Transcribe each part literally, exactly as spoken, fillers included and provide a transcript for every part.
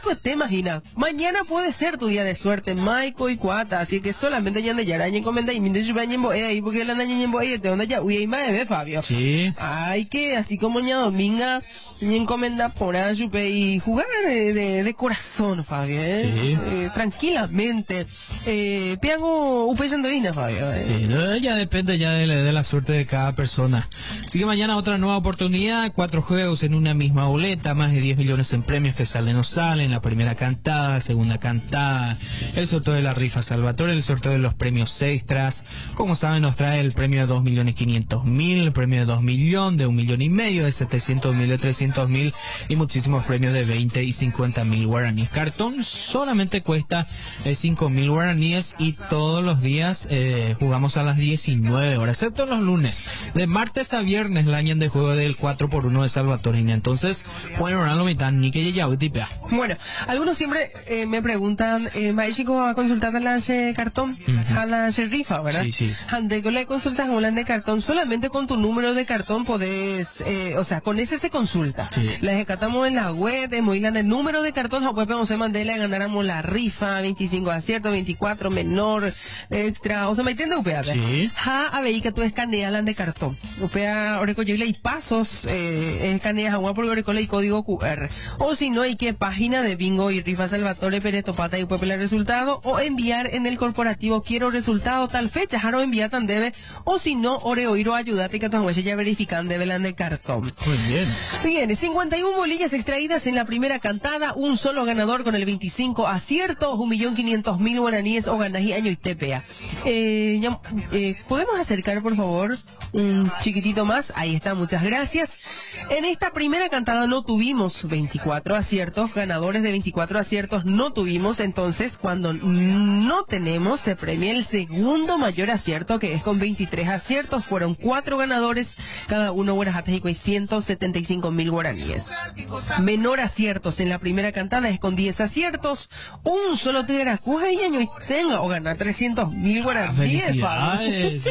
pues te imaginas, mañana puede ser tu día de suerte, Maico y Cuata, así que solamente ya de ya en comenta y minde yo bañen boe ahí porque la naña en boe de donde ya uy más de Fabio. Sí. Hay que así como ña dominga y encomenda por ayupe y jugar de, de, de corazón, Fabio, ¿eh? Sí. Eh, tranquilamente. Eh, piango upeyendo ina, Fabio. ¿Eh? Sí, no, ya depende ya de la, de la suerte de cada persona. Así que mañana otra nueva oportunidad, cuatro juegos en una misma boleta, más de diez millones en premios que salen o salen, la primera cantada, segunda cantada, el sorteo de la rifa Salvatore, el sorteo de los premios extras. Como saben, nos trae el premio de dos millones quinientos mil, el premio de dos millones, de un millón y medio, de setecientos mil, de trescientos mil y muchísimos premios de veinte y cincuenta mil guaraníes. Cartón solamente cuesta eh, cinco mil guaraníes y todos los días eh, jugamos a las diecinueve horas, excepto los lunes. De martes a viernes, la año de juego del cuatro por uno de Salvatorina. Entonces, bueno, no mitad, ni que ya tipea. Bueno, algunos siempre eh, me preguntan, eh, Chico a consultar a la eh, cartón, uh-huh. a la eh, rifa, ¿verdad? Sí, sí. Ante que le consultas a un de cartón, solamente con tu número de cartón podés, eh, o sea, con ese se consulta. Sí. La ejecutamos en la web, de Moilan el número de cartón, a web se mandela ganáramos la rifa, veinticinco aciertos, veinticuatro menor, extra, o sea, me entiende, upea. Sí. Ja, a ver, que tú escaneas la de cartón. Upea, oreco, yo y pasos, eh, escaneas agua por oreco y código Q R. O si no, hay que página de bingo y rifa Salvatore Pérez Topata y puede el resultado, o enviar en el corporativo quiero resultado tal fecha, jaro envía tan debe, o si no, ore oír o ayudarte que tu ya verifican de velan de cartón. Muy bien. Bien, cincuenta y una bolillas extraídas en la primera cantada, un solo ganador con el veinticinco aciertos, un millón quinientos mil guaraníes o ganají año y T P A. Eh, ya, eh, ¿podemos acercar, por favor, un chiquitito más? Ahí está, muchas gracias. En esta primera cantada no tuvimos veinticuatro aciertos, ganadores de veinticuatro aciertos no tuvimos, entonces cuando no tenemos se premia el segundo mayor acierto, que es con veintitrés aciertos, fueron cuatro ganadores, cada uno guarajates y ciento setenta y cinco mil guaraníes. Menor aciertos en la primera cantada es con diez aciertos, un solo tigaracuja y año y tenga o ganar trescientos mil guaraníes. Felicidades.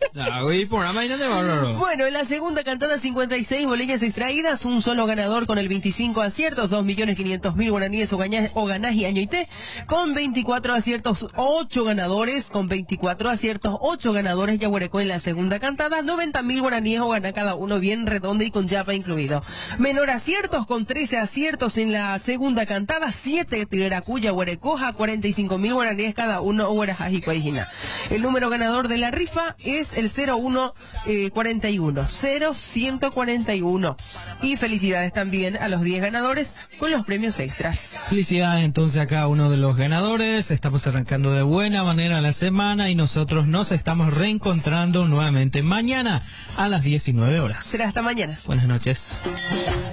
Bueno, en la segunda cantada cincuenta y seis bolillas extraídas, un solo ganador con el veinticinco aciertos, dos millones quinientos mil guaraníes o, gaña, o ganás y año y té, con veinticuatro aciertos, ocho ganadores, con veinticuatro aciertos, ocho ganadores, ya huereco en la segunda cantada, noventa mil guaraníes o ganá cada uno bien redondo y con yapa incluido. Menor aciertos, con trece aciertos en la segunda cantada, siete tigaracuya huerecoja, cuarenta y cinco mil guaraníes cada uno o huerajas y cuajina. El número ganador de la rifa es el cero uno cuarenta y uno, cero ciento cuarenta y uno. Y felicidades también a los diez ganadores con los premios extras. Felicidades entonces a cada uno de los ganadores. Estamos arrancando de buena manera la semana y nosotros nos estamos reencontrando nuevamente mañana a las diecinueve horas. Será hasta mañana. Buenas noches.